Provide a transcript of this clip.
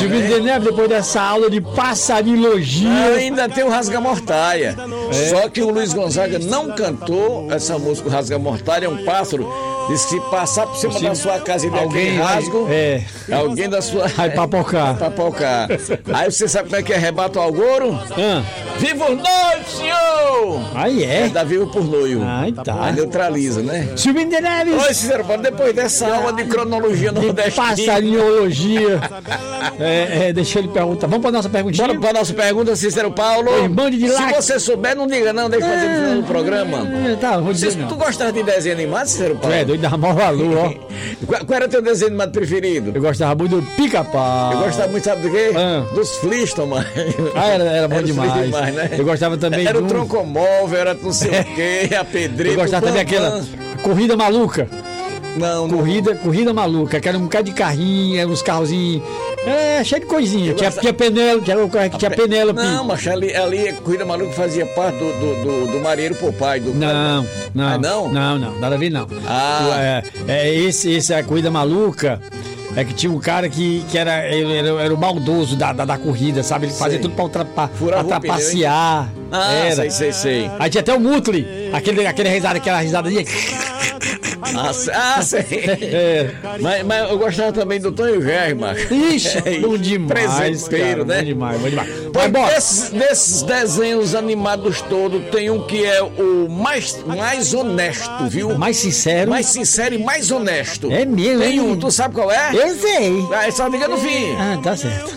Silvino de Neves, depois dessa aula de passarinhologia. Ainda tem o Rasga-Mortalha. Só que o Luiz Gonzaga não cantou essa música. O Rasga-Mortalha é um pássaro. Diz que se passar por cima da sua casa e der alguém rasgo, alguém da sua. Vai papocar. Papocar. Aí você sabe como é que é rebate ao Goro? Viva os noivos, senhor! Aí é. Dá vivo por noivo. Aí tá. Aí neutraliza, né? Silvino de Neves. Oi, Cícero Paulo, depois dessa aula de cronologia nordestina. Passarinhologia. Deixa ele perguntar. Vamos para nossa perguntinha? Bora para nossa pergunta, Cícero Paulo. Irmão de Se você souber, não diga não, deixa eu fazer no final do programa. Tá, vou dizer não. Tu gostava de desenho animado, Cícero Paulo? Doido da maior valor, ó. Qual era teu desenho animado preferido? Eu gostava muito do Pica-Pau. Eu gostava muito, sabe do quê? Dos Flintstones, mano. Era bom demais. Né? Eu gostava também Era o troncomóvel, era não sei o quê, a pedreira. Eu gostava também daquela Corrida Maluca. Não. Corrida Maluca, que era um bocado de carrinho, eram uns carrozinhos. Cheio de coisinha. Tinha Penélope, tinha o carro que tinha Penélope. Não, mas ali Corrida Maluca fazia parte do Marinheiro Popeye. Não, nada a ver não. Esse a Corrida Maluca. É que tinha um cara que era o maldoso da corrida, sabe? Ele fazia tudo pra trapacear. Sei. Aí tinha até o Mutli, aquela risadinha. Sei. Mas eu gostava também do Tonho Gerri, macho. Ixi, bom demais, presenteiro, né? Bom demais. Desses desenhos animados todos, tem um que é o mais honesto, viu? Mais sincero? Mais sincero e mais honesto. É mesmo? Tem um, tu sabe qual é? Eu sei. Só diga no fim. Tá certo.